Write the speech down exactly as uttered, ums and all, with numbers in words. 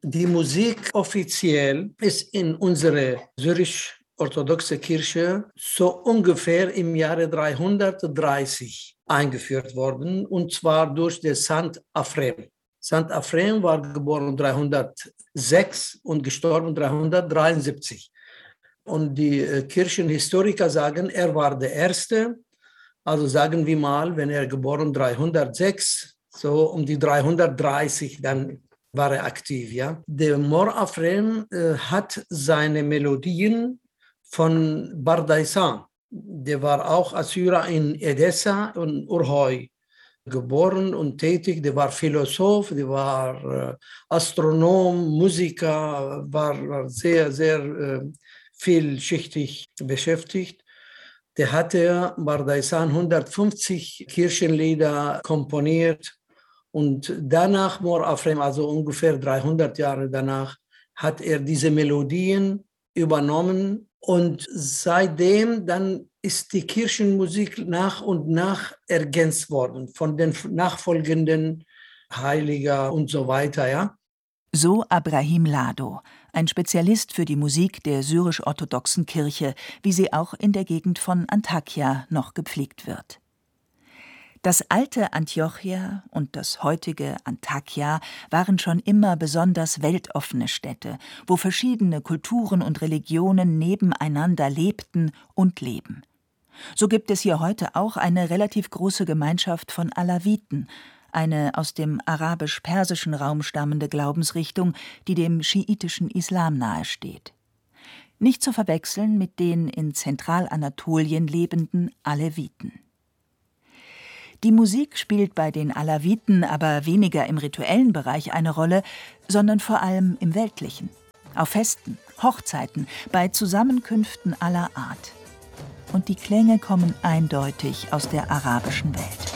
Die Musik offiziell ist in unsere syrisch-orthodoxe Kirche so ungefähr im Jahre dreihundertdreißig eingeführt worden, und zwar durch den Sankt Ephrem. Sankt Ephrem war geboren dreihundertsechs und gestorben dreihundertdreiundsiebzig. Und die Kirchenhistoriker sagen, er war der Erste. Also sagen wir mal, wenn er geboren dreihundertsechs, so um die dreihundertdreißig, dann war er aktiv. Ja? Der Mor Ephrem äh, hat seine Melodien von Bardaisan. Der war auch Assyrer in Edessa und Urhoi geboren und tätig. Der war Philosoph, der war äh, Astronom, Musiker, war, war sehr, sehr äh, vielschichtig beschäftigt. Der hatte Bardaisan hundertfünfzig Kirchenlieder komponiert. Und danach, Mor Ephrem, also ungefähr dreihundert Jahre danach, hat er diese Melodien übernommen. Und seitdem dann ist die Kirchenmusik nach und nach ergänzt worden von den nachfolgenden Heiliger und so weiter, ja. So Abrahim Lado, ein Spezialist für die Musik der syrisch-orthodoxen Kirche, wie sie auch in der Gegend von Antakya noch gepflegt wird. Das alte Antiochia und das heutige Antakya waren schon immer besonders weltoffene Städte, wo verschiedene Kulturen und Religionen nebeneinander lebten und leben. So gibt es hier heute auch eine relativ große Gemeinschaft von Alawiten, eine aus dem arabisch-persischen Raum stammende Glaubensrichtung, die dem schiitischen Islam nahesteht. Nicht zu verwechseln mit den in Zentralanatolien lebenden Aleviten. Die Musik spielt bei den Alawiten aber weniger im rituellen Bereich eine Rolle, sondern vor allem im weltlichen. Auf Festen, Hochzeiten, bei Zusammenkünften aller Art. Und die Klänge kommen eindeutig aus der arabischen Welt.